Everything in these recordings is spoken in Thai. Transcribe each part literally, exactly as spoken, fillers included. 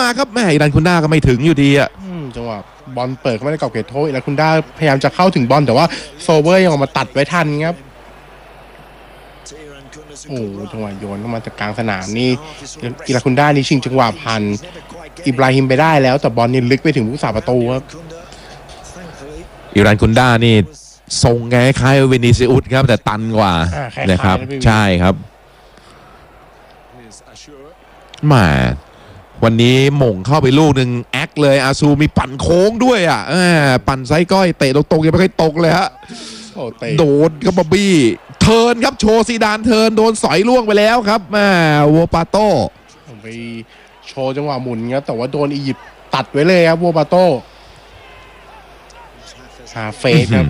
ครับแม่อิรันคุนดาก็ไม่ถึงอยู่ดีอะจังหวะบอลเปิดเข้ามาในกรอบเขตโทษอิรันคุนดาพยายามจะเข้าถึงบอลแต่ว่าโซเวอร์ยังออกมาตัดไว้ทันครับโอ้จังหวะโยนเข้ามาจากกลางสนามนี่อิรันคุนดานี่ชิงจังหวะพันอิบราฮิมไปได้แล้วแต่บอลนี่ลึกไปถึงผู้สาประตูครับอิรันคุนดานี่ทรงไงคล้ายเวนิซิอุสครับแต่ตันกว่านะครับใช่ครับมาวันนี้หม่งเข้าไปลูกหนึ่งแอคเลยอาซูมีปั่นโค้งด้วยอ่ะปั่นไซก้อยเตะตรงๆยังไม่ค่อยตกเลยฮะโดนกับบอบบี้เทิร์นครับโชว์ซีดานเทิร์นโดนสอยล่วงไปแล้วครับแม่โวปาโต้ไปโชว์จังหวะหมุนครับแต่ว่าโดนอียิปต์ตัดไว้เลยครับโวปาโต้ฮาเฟสครับ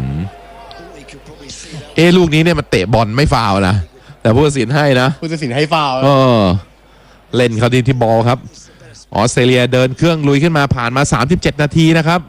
เอลูกนี้เนี่ยมันเตะบอลไม่ฟาวนะแต่ผู้ตัดสินให้นะผู้ตัดสินให้ฟาวเออเล่นเขาดีที่บอลครับออสเตรเลียเดินเครื่องลุยขึ้นมาผ่านมาสามสิบเจ็ดนาทีนะครับ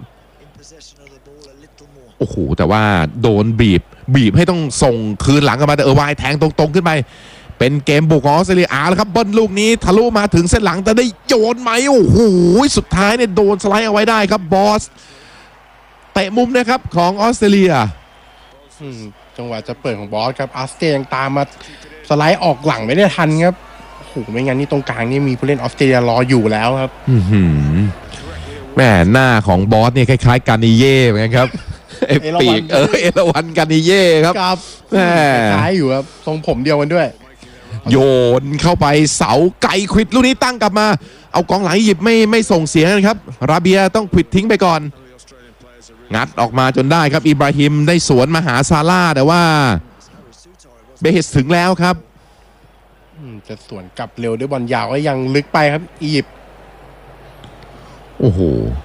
โอ้โหแต่ว่าโดนบีบบีบให้ต้องส่งคืนหลังกันมาแต่เออวายแทงตรงๆขึ้นไปเป็นเกมบุกของออสเตรเลียอาแล้วครับบอลลูกนี้ทะลุมาถึงเส้นหลังแต่ได้โยนไหมโอ้โหสุดท้ายเนี่ยโดนสไลด์เอาไว้ได้ครับบอสเตะมุมนะครับของออสเตรเลียจังหวะจะเปิดของบอสครับออสเตรเลียยังตามมาสไลด์ออกหลังไม่ได้ทันครับโอ้โหไม่งั้นนี่ตรงกลางนี่มีผู้เล่นออสเตรเลียรออยู่แล้วครับแม่หน้าของบอสเนี่ยคล้ายๆกานิเย่เหมือนกันครับเอปีกเออเอราวันกานิเย่ครับแม่คล้ายอยู่ครับทรงผมเดียวกันด้วยโยนเข้าไปเสาไก่ควิดลูกนี้ตั้งกลับมาเอากองหลังหยิบไม่ไม่ส่งเสียงนะครับราเบียต้องควิดทิ้งไปก่อนงัดออกมาจนได้ครับอิบราฮิมได้สวนมาหาซาร่าแต่ว่าเบฮิสถึงแล้วครับจะสวนกลับเร็วด้วยบอลยาวก็ยังลึกไปครับอียิปต์โอ้โห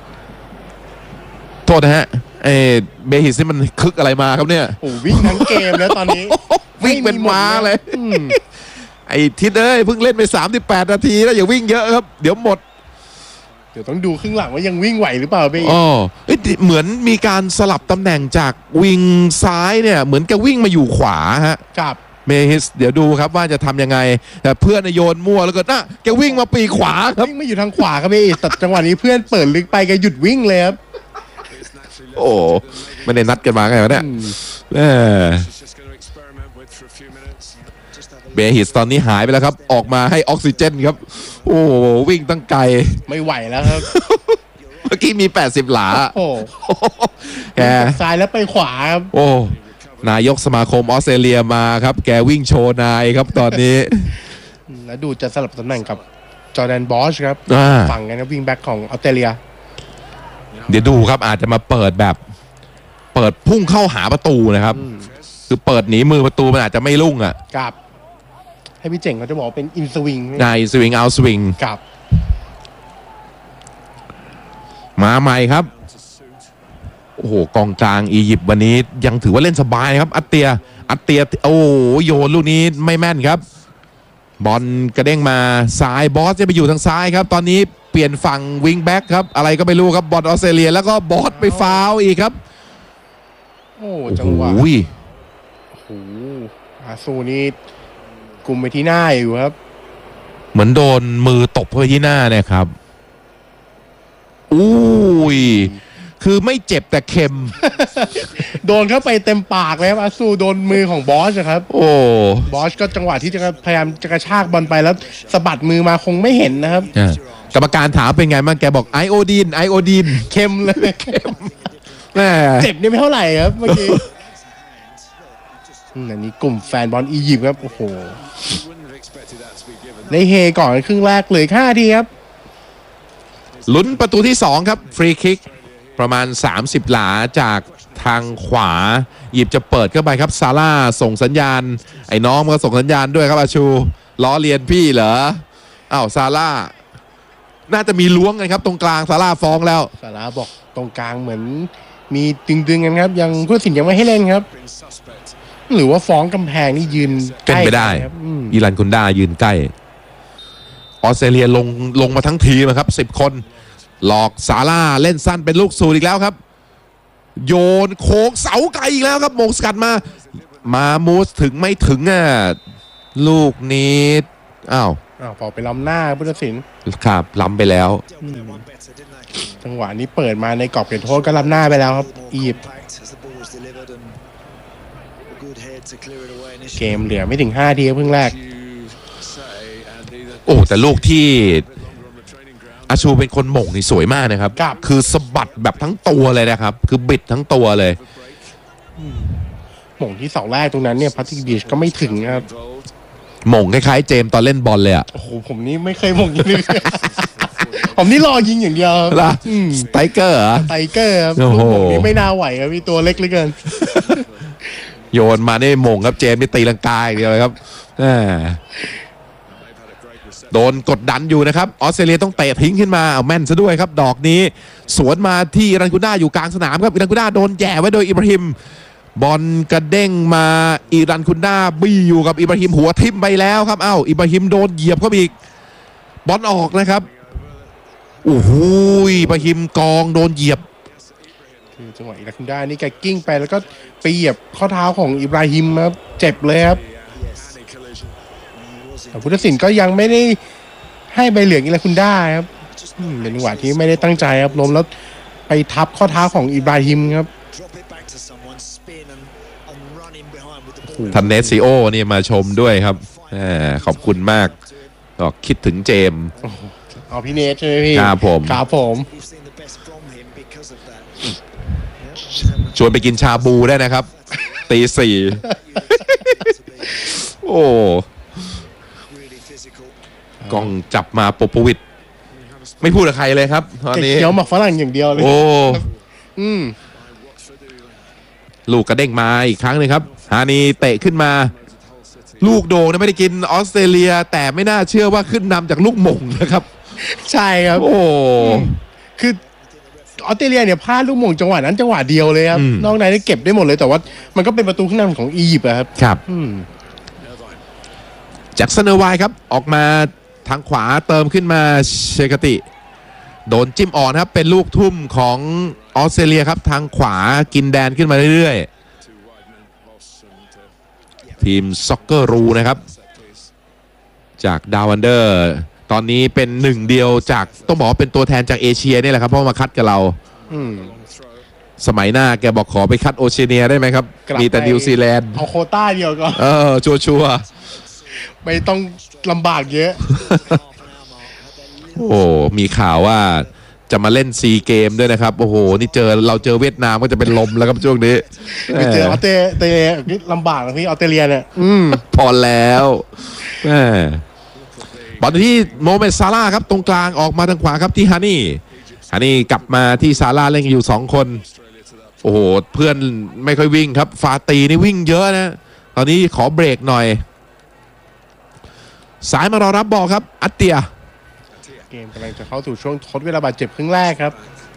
โทษนะฮะเอเบฮิสนี่มันคึกอะไรมาครับเนี่ยโอ้วิ่งทั้งเกมแล้วตอนนี้วิ่งเป็นม้าเลยไอ้ทิศเอ้ยเพิ่งเล่นไปสามสิบแปดนาทีแล้วอย่าวิ่งเยอะครับเดี๋ยวหมดเดี๋ยวต้องดูครึ่งหลังว่ายังวิ่งไหวหรือเปล่าพี่อ๋อเหมือนมีการสลับตำแหน่งจากวิงซ้ายเนี่ยเหมือนกับวิ่งมาอยู่ขวาฮะครับเมฮิสเดี๋ยวดูครับว่าจะทำยังไงแต่เพื่อนโยนมั่วแล้วก็น่ะแกวิ่งมาปีขวาครับวิ่งมาอยู่ทางขวาครับพี่แต่จังหวะนี้เพื่อนเปิดลึกไปแกหยุดวิ่งเลยครับโอ้ไม่ได้นัดกันมาไงวะเนี่ยเบฮิสตอนนี้หายไปแล้วครับออกมาให้ออกซิเจนครับโอ้วิ่งตั้งไกลไม่ไหวแล้วครับเมื่อกี้มีแปดสิบหลาโอ้แกซ้ายแล้วไปขวาครับโอ้นายกสมาคมออสเตรเลียมาครับแกวิ่งโชว์นายครับตอนนี้แล้วดูจะสลับตำแหน่งกับจอร์แดนบอชครับฝั่งกันนะวิ่งแบ็คของออสเตรเลียเดี๋ยวดูครับอาจจะมาเปิดแบบเปิดพุ่งเข้าหาประตูนะครับคือเปิดหนีมือประตูมันอาจจะไม่ลุ่งอ่ะกับให้พี่เจ๋งเขาจะบอกเป็นอินสวิงในสวิงเอาสวิงกับมาใหม่ครับโอ้โหกองกลางอียิปต์วันนี้ยังถือว่าเล่นสบายครับอัตเตียอัตเตียโอ้โยนลูกนี้ไม่แม่นครับบอลกระเด้งมาซ้ายบอสจะไปอยู่ทางซ้ายครับตอนนี้เปลี่ยนฝั่งวิงแบ็กครับอะไรก็ไม่รู้ครับบอลออสเตรเลียแล้วก็บอสไปฟาวอีกครับโอ้จังหวะโอ้โหอาซูนี่กลุ่มไปที่หน้าอยู่ครับเหมือนโดนมือตบไปที่หน้าเนี่ยครับอุ้ยคือไม่เจ็บแต่เค็มโดนเข้าไปเต็มปากเลยครับอาซูโดนมือของบอสครับโอ้บอสก็จังหวะที่จะพยายามจะกระชากบอลไปแล้วสะบัดมือมาคงไม่เห็นนะครับกรรมการถามเป็นไงบ้างแกบอกไอโอดีนไอโอดีนเค็มเลยเค็มแม่เจ็บนี่ไม่เท่าไหร่ครับเมื่อกี้อันนี้กลุ่มแฟนบอลอียิปต์ครับโอ้โหได้เฮก่อนครึ่งแรกเลยห้าทีครับลุ้นประตูที่สองครับฟรีคิกประมาณสามสิบหลาจากทางขวาหยิบจะเปิดเข้าไปครับซาร่าส่งสัญญาณไอ้น้องก็ส่งสัญญาณด้วยครับอาชูล้อเลียนพี่เหรออ้าวซาร่าน่าจะมีล้วงกันครับตรงกลางซาร่าฟ้องแล้วซาร่าบอกตรงกลางเหมือนมีดึงๆกันครับยังผู้ตัดสินยังไม่ให้เล่นครับหรือว่าฟ้องกำแพงนี่ยืนเป็นไปได้อิรันคุนดายืนใกล้ออสเตรเลียลงลงมาทั้งทีมครับสิบคนหลอกซาร่าเล่นสั้นเป็นลูกสูตรอีกแล้วครับโยนโค้งเสาไกลอีกแล้วครับมงสกัดมามามูสถึงไม่ถึงอ่ะลูกนี้อ้าวอ้าวพอไปล้ำหน้าพุทธศิลป์ครับล้ำไปแล้วจังหวะนี้เปิดมาในกรอบเขตโทษก็ล้ำหน้าไปแล้วครับอียิปต์เกมเหลือไม่ถึงห้าทีเพิ่งแรกโอ้แต่ลูกที่อาชูเป็นคนหม่งนี่สวยมากนะครับครับคือสะบัดแบบทั้งตัวเลยนะครับ คือบิดทั้งตัวเลยหม่งที่เสาแรกตรงนั้นเนี่ยพัตติบีชก็ไม่ถึงนะครับหม่งคล้ายๆเจมส์ตอนเล่นบอลเลยอะโอ้โหผมนี่ไม่เคยหม่งยิงเลย ผมนี่รอยิงอย่างเดียวครับล่ะอืมสไตรเกอร์เหรอไทเกอร์ครับโอ้โหหม่งนี่ไม่น่าไหวครับพี่ตัวเล็กเหลือเกินโยนมาได้หม่งครับเจมส์นี่ตีลังกาอย่างเดียวเลยครับแหม่โดนกดดันอยู่นะครับออสเตรเลียต้องเตะทิ้งขึ้นมาเอาแม่นซะด้วยครับดอกนี้สวนมาที่อิรันกุน่าอยู่กลางสนามครับอิรันกุน่าโดนแย่ไว้โดยอิบราฮิมบอลกระเด้งมาอิรันกุน่าบี้อยู่กับอิบราฮิมหัวทิ่มไปแล้วครับเอ้าอิบราฮิมโดนเหยียบเข้าไปอีกบอลออกนะครับโอ้โหอิบราฮิมกองโดนเหยียบคือจังหวะอิรักคุนด้านี่แกกิ้งไปแล้วก็ไปเหยียบข้อเท้าของอิบราฮิมครับเจ็บเลยครับแต่พุทธศิลป์ก็ยังไม่ได้ให้ใบเหลืองอิรักคุนด้าครับอืมเป็นจังหวะที่ไม่ได้ตั้งใจครับล้มแล้วไปทับข้อเท้าของอิบราฮิมครับทันเนสซิโอนี่มาชมด้วยครับแหมขอบคุณมากก็คิดถึงเจมส์เอาพี่เนทใช่ไหมพี่ครับผมครับผมชวนไปกินชาบูได้นะครับ ตีสี่ โอ้กล้องจับมาปปวิทย์ไม่พูดกับใครเลยครับตอนเด็กนี้เคี้ยวหมักฝรั่งอย่างเดียวเลยโอ้อืมลูกกระเด้งมาอีกครั้งหนึ่งครับฮานีเตะขึ้นมา ลูกโด่งนะไม่ได้กินออสเตรเลีย แต่ไม่น่าเชื่อว่าขึ้นนำจากลูกหม่งนะครับใช่ครับโอ้คือออสเตรเลียเนี่ยพลาดลูกหม่งจังหวะนั้นจังหวะเดียวเลยครับอืมนอกนั้นได้เก็บได้หมดเลยแต่ว่ามันก็เป็นประตูขึ้นนำของอียิปต์อะครับครับอืมแจ็คสันเนอร์ไวน์ครับออกมาทางขวาเติมขึ้นมาเชกติ โดนจิ้มอ่อนครับเป็นลูกทุ่มของออสเตรเลียครับทางขวากินแดนขึ้นมาเรื่อยๆทีมซ็อกเกอร์รูนะครับจากดาววันเดอร์ตอนนี้เป็นหนึ่งเดียวจากต้องบอกว่าเป็นตัวแทนจากเอเชียนี่แหละครับเพราะมาคัดกับเราอืมสมัยหน้าแกบอกขอไปคัดโอเชียเนียได้ไหมครับกลับมีแต่ไปนิวซีแลนด์เอาโควต้าเดียวก็เออชัวชัวร์ไม่ต้องลำบากเยอะๆโอ้มีข่าวว่าจะมาเล่นซีเกมด้วยนะครับ โอ้โห นี่เจอเราเจอเวียดนามก็จะเป็นลมแล้วครับช่วงนี้ไปเจอออสเตรเตนี่ลำบากนะพี่ออสเตรเลียเนี่ย อืมพอแล้วแหม่บอลที่โมเมดซาร่าห์ครับตรงกลางออกมาทางขวาครับที่ฮานี่ฮานี่กลับมาที่ซาร่าห์เล่นอยู่สองคน โอ้โห เพื่อนไม่ค่อยวิ่งครับ ฟาตีนี่วิ่งเยอะนะ ตอนนี้ขอเบรกหน่อย สายมารอรับบอลครับ อัตเตียเกมกำลังจะเข้าสู่ช่วงทดเวลาบาดเจ็บครึ่งแรกครับ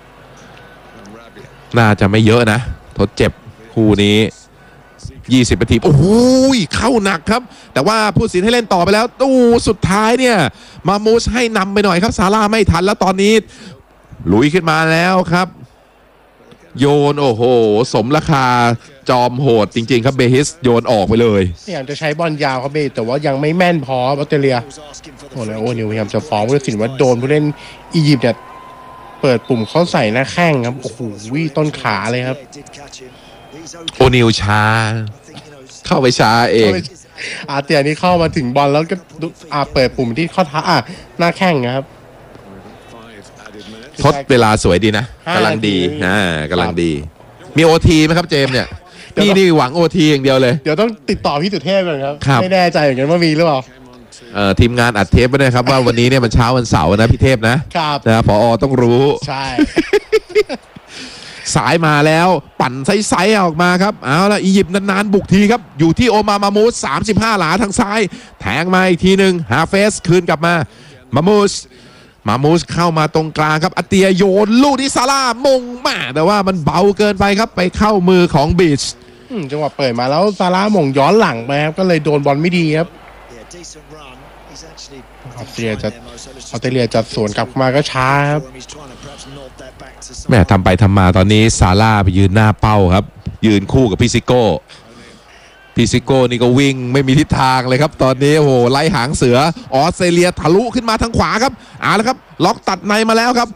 น่าจะไม่เยอะนะ ทดเจ็บคู่นี้ยี่สิบนาทีโอ้โหเข้าหนักครับ แต่ว่าผู้สินให้เล่นต่อไปแล้วตู้สุดท้ายเนี่ยมามูสให้นำไปหน่อยครับซาร่าไม่ทันแล้วตอนนี้ลุยขึ้นมาแล้วครับ โยนโอ้โหสมราคาจอมโหดจริงๆครับเบฮิสโยนออกไปเลยพยายามจะใช้บอลยาวครับเบแต่ว่ายังไม่แม่นพอออสเตรเลียโอ้แล้วโอ้นิวพยายามจะฟ้องผู้ตัดสินว่าโดนผู้เล่นอียิปต์เนี่ยเปิดปุ่มเขาใส่หน้าแข้งครับโอ้โหต้นขาเลยครับโอนิวช้า เข้าไปช้าเองอาเตียนี่เข้ามาถึงบอลแล้วก็ดูอ่าเปิดปุ่มที่ข้อเท้าอ่ะหน้าแข้งนะครับทดเวลาสวยดีนะห้ากำลังดีนาทีอ่ากำลังดี มีโอทีไหมครับเจมส์เนี่ยเดี๋ยวพี่นี่หวังโอทีอย่างเดียวเลยเดี๋ยวต้องติดต่อพี่สุเทพก่อนครับครับไม่แน่ใจเหมือนกันว่ามีหรือเปล่าเอ่อทีมงานอัดเทปไปด้วยครับว่าวันนี้เนี่ยมันเช้าวันเสาร์นะพี่เทพนะครับ นะผอต้องรู้ใช่สายมาแล้วปั่นไซส์ๆออกมาครับเอาละอียิปต์นานๆบุกทีครับอยู่ที่โอมามามูสสามสิบห้าหลาทางซ้ายแทงมาอีกทีหนึ่งหาเฟสคืนกลับมามามูสมามูสเข้ามาตรงกลางครับอัตเตียโยนลูกที่ซาร่ามงมาแต่ว่ามันเบาเกินไปครับไปเข้ามือของบีชอืมจังหวะเปิดมาแล้วซาร่าหม่งย้อนหลังไปครับก็เลยโดนบอลไม่ดีครับออสเตรเลียจะออสเตรเลียจะสวนกลับมาก็ช้าครับแม่ทำไปทำมาตอนนี้ซาร่าไปยืนหน้าเป้าครับ ยืนคู่กับพี่ซิโก้พิซิโก้นี่ก็วิ่งไม่มีทิศทางเลยครับตอนนี้โอ้โหไล่หางเสือออสเตรเลียทะลุขึ้นมาทางขวาครับเอาละครับล็อกตัดในมาแล้วครับ